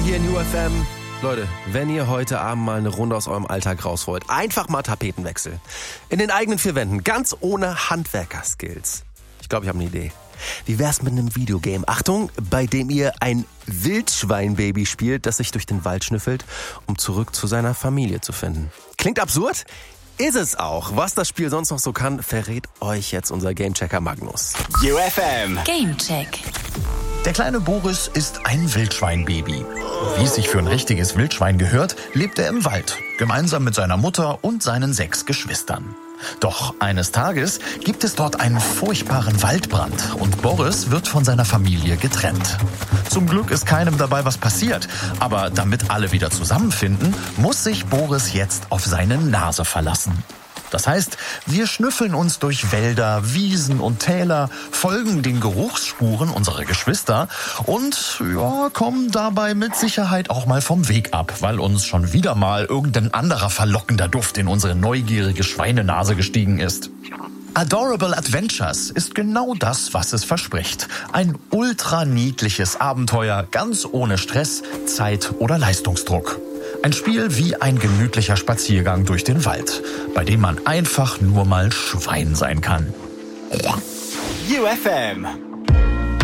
Hier in UFM. Leute, wenn ihr heute Abend mal eine Runde aus eurem Alltag raus wollt, einfach mal Tapetenwechsel. In den eigenen vier Wänden, ganz ohne Handwerker-Skills. Ich glaube, ich habe eine Idee. Wie wär's mit einem Videogame? Achtung, bei dem ihr ein Wildschweinbaby spielt, das sich durch den Wald schnüffelt, um zurück zu seiner Familie zu finden. Klingt absurd? Ist es auch. Was das Spiel sonst noch so kann, verrät euch jetzt unser Gamechecker Magnus. UFM Gamecheck. Der kleine Boris ist ein Wildschweinbaby. Wie es sich für ein richtiges Wildschwein gehört, lebt er im Wald, gemeinsam mit seiner Mutter und seinen 6 Geschwistern. Doch eines Tages gibt es dort einen furchtbaren Waldbrand und Boris wird von seiner Familie getrennt. Zum Glück ist keinem dabei was passiert, aber damit alle wieder zusammenfinden, muss sich Boris jetzt auf seine Nase verlassen. Das heißt, wir schnüffeln uns durch Wälder, Wiesen und Täler, folgen den Geruchsspuren unserer Geschwister und kommen dabei mit Sicherheit auch mal vom Weg ab, weil uns schon wieder mal irgendein anderer verlockender Duft in unsere neugierige Schweinenase gestiegen ist. Adorable Adventures ist genau das, was es verspricht. Ein ultra niedliches Abenteuer, ganz ohne Stress, Zeit oder Leistungsdruck. Ein Spiel wie ein gemütlicher Spaziergang durch den Wald, bei dem man einfach nur mal Schwein sein kann. UFM